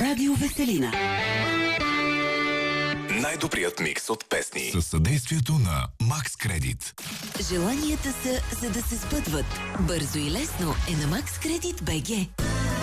Радио Веселина. Най-добрият микс от песни. Със съдействието на Макс Кредит. Желанията са, за да се сбъдват. Бързо и лесно е на Макс Кредит БГ.